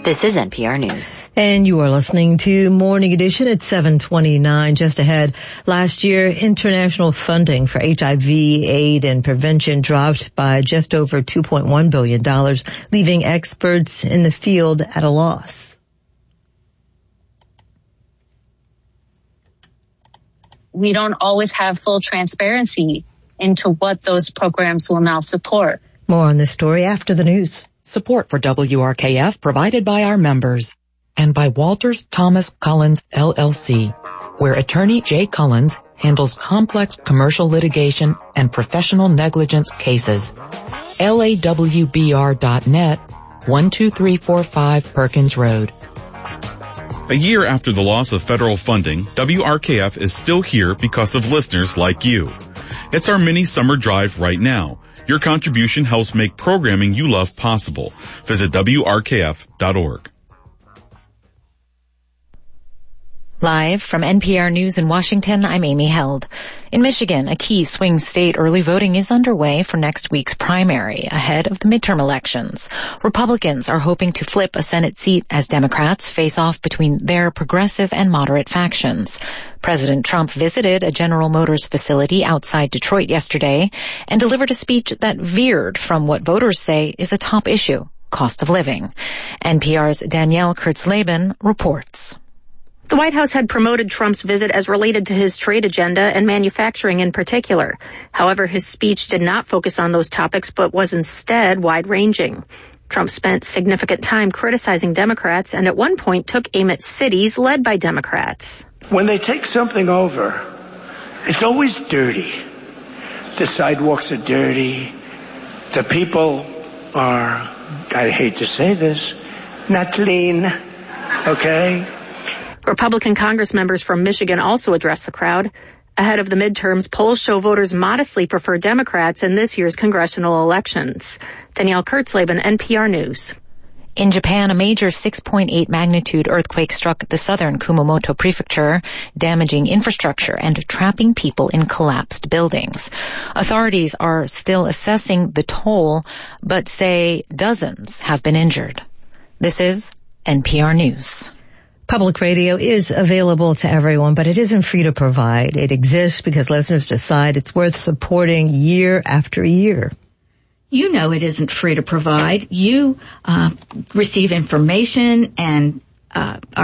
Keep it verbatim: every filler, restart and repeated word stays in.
This is N P R News. And you are listening to Morning Edition at seven twenty-nine. Just ahead, last year, international funding for H I V, AIDS, and prevention dropped by just over two point one billion dollars, leaving experts in the field at a loss. We don't always have full transparency into what those programs will now support. More on this story after the news. Support for W R K F provided by our members and by Walters Thomas Collins L L C, where attorney Jay Collins handles complex commercial litigation and professional negligence cases. L A W B R dot net, one two three four five Perkins Road. A year after the loss of federal funding, W R K F is still here because of listeners like you. It's our mini summer drive right now. Your contribution helps make programming you love possible. Visit W R K F dot org. Live from N P R News in Washington, I'm Amy Held. In Michigan, a key swing state, early voting is underway for next week's primary, ahead of the midterm elections. Republicans are hoping to flip a Senate seat as Democrats face off between their progressive and moderate factions. President Trump visited a General Motors facility outside Detroit yesterday and delivered a speech that veered from what voters say is a top issue, cost of living. N P R's Danielle Kurtzleben reports. The White House had promoted Trump's visit as related to his trade agenda and manufacturing in particular. However, his speech did not focus on those topics, but was instead wide-ranging. Trump spent significant time criticizing Democrats and at one point took aim at cities led by Democrats. When they take something over, it's always dirty. The sidewalks are dirty. The people are, I hate to say this, not clean, okay? Republican Congress members from Michigan also addressed the crowd. Ahead of the midterms, polls show voters modestly prefer Democrats in this year's congressional elections. Danielle Kurtzleben, N P R News. In Japan, a major six point eight magnitude earthquake struck the southern Kumamoto prefecture, damaging infrastructure and trapping people in collapsed buildings. Authorities are still assessing the toll, but say dozens have been injured. This is N P R News. Public radio is available to everyone, but it isn't free to provide. It exists because listeners decide it's worth supporting year after year. You know it isn't free to provide. You uh, receive information and uh, are